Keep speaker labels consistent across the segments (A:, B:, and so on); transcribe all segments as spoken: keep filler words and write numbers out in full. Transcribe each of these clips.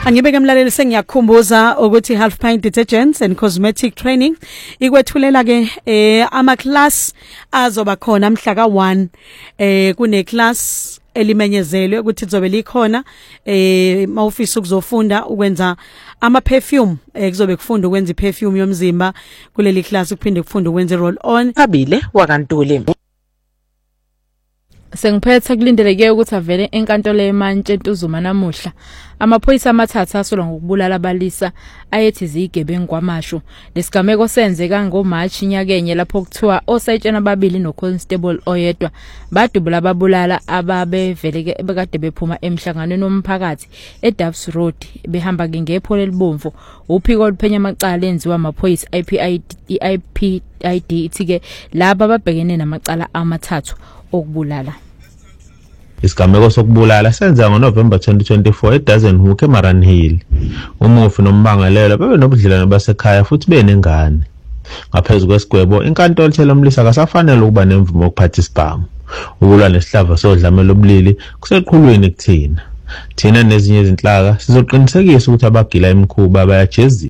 A: Angibeke mlaleli sengiyakukhumbuza ukuthi Half Pint Detergents and Cosmetic Training ikwethulela ke eh ama class azoba khona mhla ka one eh kune class elimenyezelwe ukuthi lizobe likhona eh mawufisa ukuzofunda ukwenza ama perfume eh kuzobe kufunda ukwenza iperfume yomzimba kuleli class kuphinde kufunda ukwenza roll on
B: Habile wakantuli
C: Sengiphethe kulindeleke ukuthi avele enkantolo eMantshi eNtuzuma namuhla. Amaphoyisa amathathu asolwa ngokubulala abalisa ayethi izigebengu kwamasho. Lesigameko senzeka ngoMarch nyakenye lapho kuthiwa osayitshana ababili noconstable oyedwa badubula ababulala ababeveleke bekade bephuma emhlanganweni womphakathi eDuffs Road behamba ke ngepho elibomvu. Uphiko oluphenya amacala enziwa amaphoyisa I P I D ithike laba ababhekene namacala amathathu okubulala.
D: Isigameko sokubulala senza ngoNovember twenty twenty-four eDozen Hook eMaran Hill. Umufi nombangalelo bebe nobudlelwano basekhaya futhi benengane. Ngaphezulu kwesigwebo inkantolo ithela umlisa akasafanele ukuba nemvumo yokuphatha isibhamu. Ukulwa nesihlava sodlamelo lobulili kuseqhulwini kuthina. Thina nezinye izinhlaka sizoqinisekisa ukuthi abagila imikhuba bayajezisa.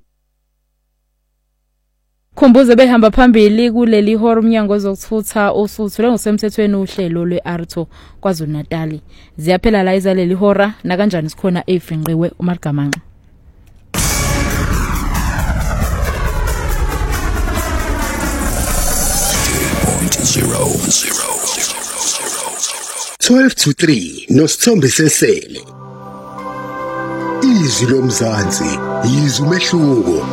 C: Khumbuze behamba phambili kuleli horo umnyango ozokuthutha osuthule ngosemthethweni uhlelo lweR two kwaZulu Natal. Ziyaphela la izaleli hora na kanjani sikhona eFinqiwe uMargamanqa.
E: twelve to three noSithombe Sesele. Izwi lomzansi, izwi umehluko.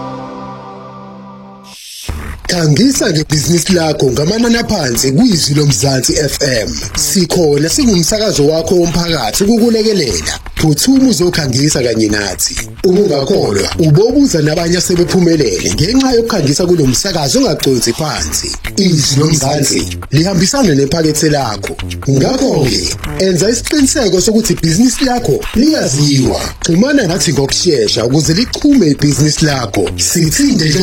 E: Khangisa ngebhizinisi lakho ngamanani aphansi kwizwi lomzansi F M. Sikhona singumsakazo wakho womphakathi ukukulekelela. Phuthuma uzokhangisa kanye nathi. Ungakholwa ubobuza nabanye asebephumelele ngenxa yokukhangisa kulomsakazo ongaqonzi phansi. Izwi lomzansi lihambisana nephakethe lakho. Ngakho ke enza isiqiniseko sokuthi ibhizinisi lakho liyaziwa. Xhumana nathi ngokusheshsha ukuze lichume ibhizinisi lakho. Sithinde